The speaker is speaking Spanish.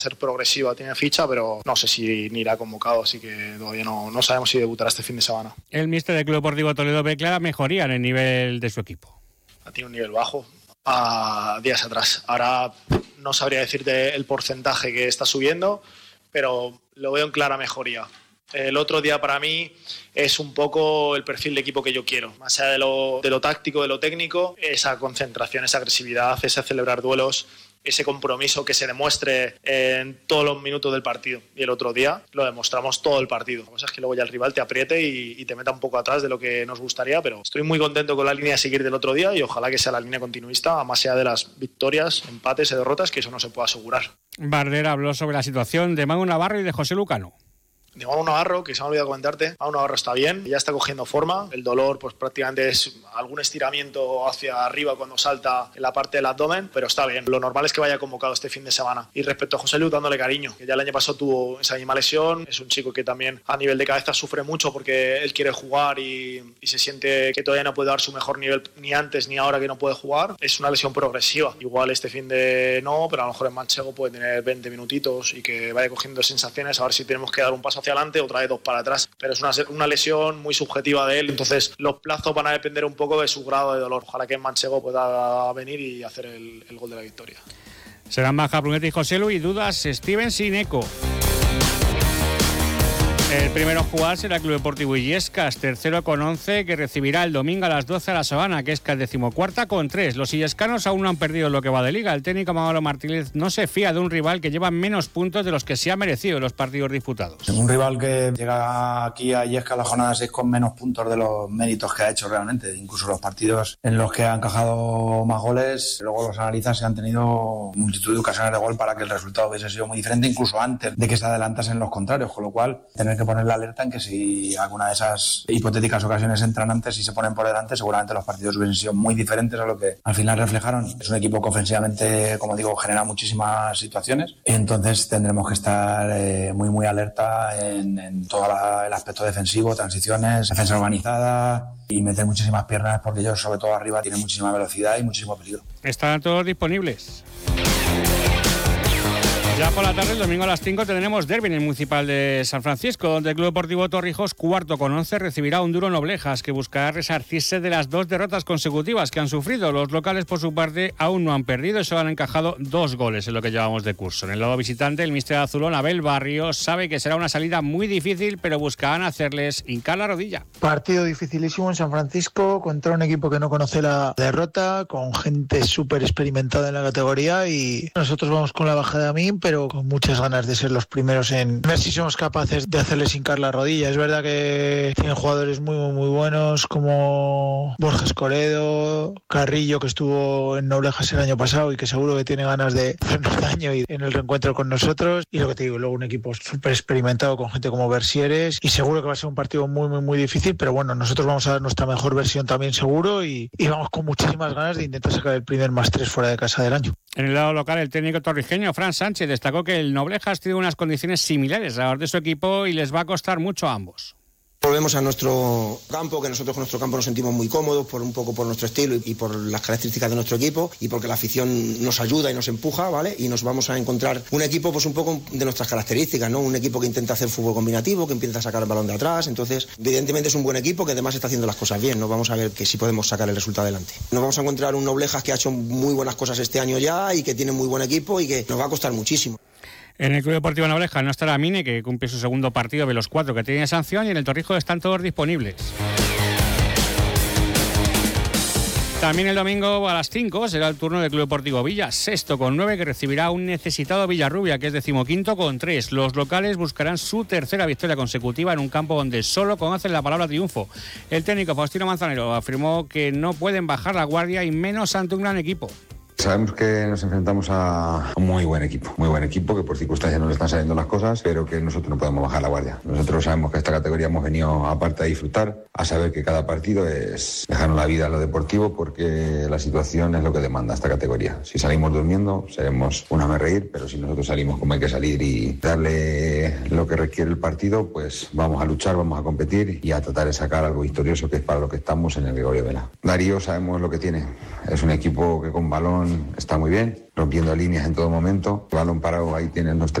Ser progresiva, tiene ficha, pero no sé si ni irá convocado, así que todavía no sabemos si debutará este fin de semana. El míster del Club Deportivo Toledo ve clara mejoría en el nivel de su equipo. Tiene un nivel bajo a días atrás. Ahora no sabría decirte el porcentaje que está subiendo, pero lo veo en clara mejoría. El otro día para mí es un poco el perfil de equipo que yo quiero. Más allá de lo táctico, de lo técnico, esa concentración, esa agresividad, ese celebrar duelos, ese compromiso que se demuestre en todos los minutos del partido. Y el otro día lo demostramos todo el partido. La cosa es que luego ya el rival te apriete y te meta un poco atrás de lo que nos gustaría, pero estoy muy contento con la línea a seguir del otro día y ojalá que sea la línea continuista, más allá de las victorias, empates y derrotas, que eso no se puede asegurar. Bardera habló sobre la situación de Manu Navarro y de José Lucano. De Manu Navarro, que se me ha olvidado comentarte, Manu Navarro está bien, ya está cogiendo forma. El dolor pues prácticamente es algún estiramiento hacia arriba cuando salta en la parte del abdomen, pero está bien. Lo normal es que vaya convocado este fin de semana. Y respecto a José Lu, dándole cariño, que ya el año pasado tuvo esa misma lesión. Es un chico que también a nivel de cabeza sufre mucho porque él quiere jugar y se siente que todavía no puede dar su mejor nivel ni antes ni ahora que no puede jugar. Es una lesión progresiva. Igual este fin de no, pero a lo mejor en Manchego puede tener 20 minutitos y que vaya cogiendo sensaciones, a ver si tenemos que dar un paso hacia adelante, otra vez 2 para atrás, pero es una lesión muy subjetiva de él, entonces los plazos van a depender un poco de su grado de dolor. Ojalá que en Manchego pueda venir y hacer el gol de la victoria. Serán baja Brunetti y José Lu y dudas Stevens y Neco. El primero a jugar será el Club Deportivo Illescas, tercero con 11, que recibirá el domingo a las 12 a la Sabana, que es 14ª con 3. Los illescanos aún no han perdido lo que va de liga. El técnico Manolo Martínez no se fía de un rival que lleva menos puntos de los que se ha merecido en los partidos disputados. Un rival que llega aquí a Illescas la jornada 6 con menos puntos de los méritos que ha hecho realmente. Incluso los partidos en los que ha encajado más goles, luego los analizas y han tenido multitud de ocasiones de gol para que el resultado hubiese sido muy diferente, incluso antes de que se adelantasen los contrarios, con lo cual tener que poner la alerta en que si alguna de esas hipotéticas ocasiones entran antes y se ponen por delante, seguramente los partidos hubiesen sido muy diferentes a lo que al final reflejaron. Es un equipo que ofensivamente, como digo, genera muchísimas situaciones, entonces tendremos que estar muy alerta en todo el aspecto defensivo, transiciones, defensa organizada y meter muchísimas piernas, porque ellos sobre todo arriba tienen muchísima velocidad y muchísimo peligro. Están todos disponibles. Ya por la tarde, el domingo a las 5, tendremos derbi en el Municipal de San Francisco, donde el Club Deportivo Torrijos, cuarto con 11, recibirá un duro Noblejas, que buscará resarcirse de las 2 derrotas consecutivas que han sufrido. Los locales, por su parte, aún no han perdido y solo han encajado 2 goles en lo que llevamos de curso. En el lado visitante, el míster azulón, Abel Barrios, sabe que será una salida muy difícil, pero buscarán hacerles hincar la rodilla. Partido dificilísimo en San Francisco, contra un equipo que no conoce la derrota, con gente súper experimentada en la categoría, y nosotros vamos con la bajada a mí, pero con muchas ganas de ser los primeros en ver si somos capaces de hacerles hincar la rodilla. Es verdad que tienen jugadores muy buenos como Borja Escoredo, Carrillo, que estuvo en Noblejas el año pasado y que seguro que tiene ganas de hacernos daño y en el reencuentro con nosotros. Y lo que te digo, luego un equipo súper experimentado con gente como Bersieres, y seguro que va a ser un partido muy difícil, pero bueno, nosotros vamos a dar nuestra mejor versión también seguro y vamos con muchísimas ganas de intentar sacar el primer +3 fuera de casa del año. En el lado local, el técnico torrijeño Fran Sánchez destacó que el Noblejas tiene unas condiciones similares a las de su equipo y les va a costar mucho a ambos. Volvemos a nuestro campo, que nosotros con nuestro campo nos sentimos muy cómodos, un poco por nuestro estilo y por las características de nuestro equipo, y porque la afición nos ayuda y nos empuja, ¿vale? Y nos vamos a encontrar un equipo pues un poco de nuestras características, ¿no? Un equipo que intenta hacer fútbol combinativo, que intenta sacar el balón de atrás. Entonces, evidentemente es un buen equipo que además está haciendo las cosas bien, ¿no? Vamos a ver que si podemos sacar el resultado adelante. Nos vamos a encontrar un Noblejas que ha hecho muy buenas cosas este año ya y que tiene muy buen equipo y que nos va a costar muchísimo. En el Club Deportivo Noblejas no estará Mine, que cumple su segundo partido de los 4 que tiene sanción, y en el Torrijos están todos disponibles. También el domingo a las 5 será el turno del Club Deportivo Villa, sexto con 9, que recibirá un necesitado Villarrubia, que es 15º con 3. Los locales buscarán su tercera victoria consecutiva en un campo donde solo conocen la palabra triunfo. El técnico Faustino Manzanero afirmó que no pueden bajar la guardia y menos ante un gran equipo. Sabemos que nos enfrentamos a un muy buen equipo que por circunstancias no le están saliendo las cosas, pero que nosotros no podemos bajar la guardia. Nosotros sabemos que a esta categoría hemos venido aparte a disfrutar, a saber que cada partido es dejarnos la vida a lo deportivo, porque la situación es lo que demanda esta categoría. Si salimos durmiendo, seremos un hazme reír, pero si nosotros salimos como hay que salir y darle lo que requiere el partido, pues vamos a luchar, vamos a competir y a tratar de sacar algo victorioso, que es para lo que estamos en el Gregorio Vela. Darío sabemos lo que tiene, es un equipo que con balón está muy bien, rompiendo líneas en todo momento. El balón parado, ahí tienen los tres